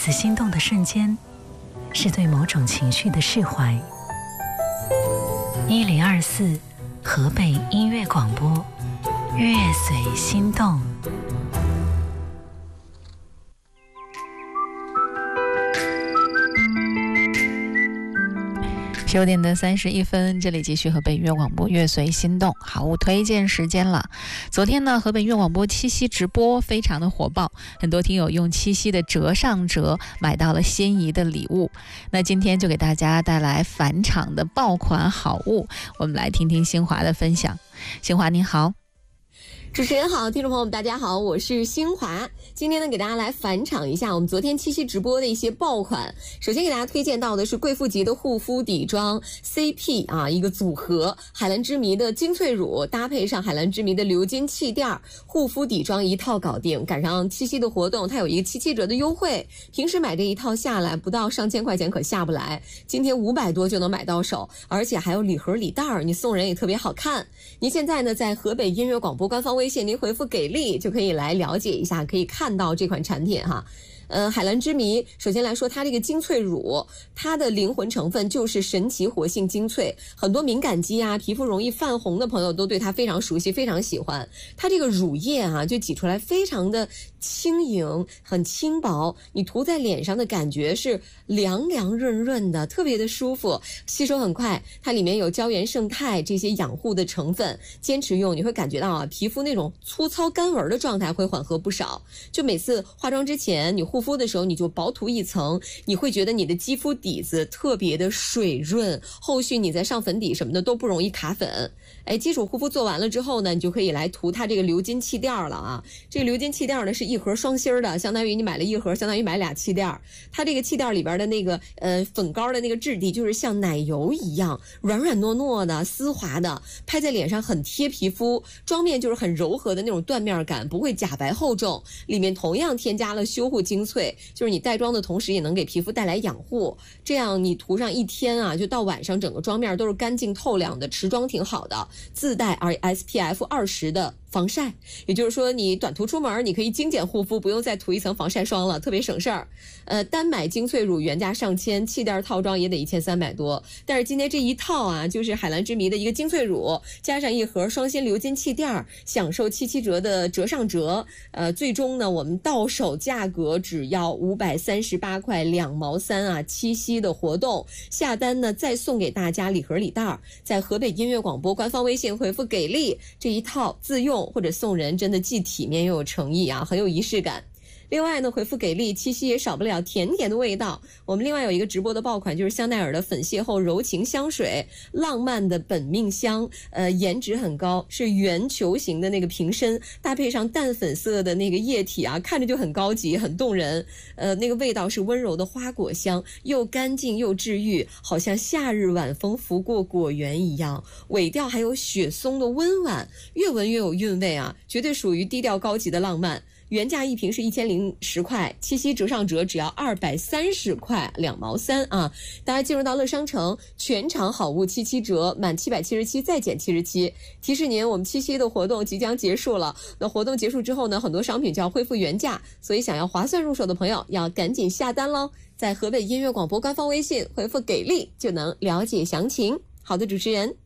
次心动的瞬间，是对某种情绪的释怀。1024河北音乐广播，乐随心动。 9点的31分，这里继续河北音乐广播乐随心动好物推荐时间了。昨天呢，河北音乐广播七夕直播非常的火爆，很多听友用七夕的折上折买到了心仪的礼物。那今天就给大家带来返场的爆款好物，我们来听听新华的分享。新华您好。 主持人好，听众朋友们大家好，我是新华。今天呢，给大家来返场一下我们昨天七夕直播的一些爆款。首先给大家推荐到的是贵妇级的护肤底妆 CP 啊，一个组合，海蓝之谜的精粹乳搭配上海蓝之谜的鎏金气垫，护肤底妆一套搞定。赶上七夕的活动，它有一个77折的优惠，平时买这一套下来不到上千块钱可下不来，今天500多就能买到手，而且还有礼盒礼袋，你送人也特别好看。您现在呢，在河北音乐广播官方微信您回复给力就可以来了解一下，可以看到这款产品哈。海蓝之谜，首先来说它这个精粹乳，它的灵魂成分就是神奇活性精粹，很多敏感肌啊、皮肤容易泛红的朋友都对它非常熟悉，非常喜欢。它这个乳液啊，就挤出来非常的轻盈，很轻薄，你涂在脸上的感觉是凉凉润润的，特别的舒服，吸收很快。它里面有胶原胜肽这些养护的成分，坚持用你会感觉到啊，皮肤那种粗糙干纹的状态会缓和不少。就每次化妆之前你护肤的时候，你就薄涂一层，你会觉得你的肌肤底子特别的水润，后续你再上粉底什么的都不容易卡粉。基础护肤做完了之后呢，你就可以来涂它这个鎏金气垫了啊。这个鎏金气垫呢是一盒双芯的，相当于你买了一盒，相当于买俩气垫。它这个气垫里边的那个粉膏的那个质地就是像奶油一样，软软糯糯的、丝滑的，拍在脸上很贴皮肤，妆面就是很柔和的那种缎面感，不会假白厚重。里面同样添加了修护精粹，就是你带妆的同时也能给皮肤带来养护，这样你涂上一天啊，就到晚上整个妆面都是干净透亮的，持妆挺好的，自带 SPF20的防晒，也就是说你短途出门你可以精简护肤，不用再涂一层防晒霜了，特别省事儿。单买精粹乳原价上千，气垫套装也得1300多，但是今天这一套啊，就是海蓝之谜的一个精粹乳加上一盒双芯鎏金气垫，享受77折的折上折。最终呢，我们到手价格只要538块2毛3啊，七夕的活动下单呢，再送给大家礼盒礼袋，在河北音乐广播官方微信回复给力，这一套自用或者送人真的既体面又有诚意啊，很有仪式感。另外呢，回复给力，七夕也少不了甜甜的味道。我们另外有一个直播的爆款，就是香奈儿的粉邂逅柔情香水，浪漫的本命香，颜值很高，是圆球形的那个瓶身，搭配上淡粉色的那个液体啊，看着就很高级，很动人。那个味道是温柔的花果香，又干净又治愈，好像夏日晚风拂过果园一样。尾调还有雪松的温婉，越闻越有韵味啊，绝对属于低调高级的浪漫。原价一瓶是1010块，七夕折上折只要230块2毛3啊！大家进入到乐商城，全场好物77折，满777再减77。提示您，我们七夕的活动即将结束了。那活动结束之后呢，很多商品就要恢复原价，所以想要划算入手的朋友要赶紧下单喽！在河北音乐广播官方微信回复给力就能了解详情。好的，主持人。